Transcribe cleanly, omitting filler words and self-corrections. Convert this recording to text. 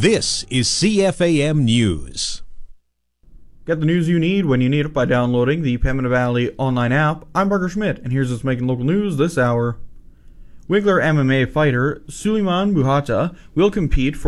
This is CFAM News. Get the news you need when you need it by downloading the Pembina Valley online app. I'm Parker Schmidt, and here's what's making local news this hour. Winkler MMA fighter Suleiman Buhata will compete for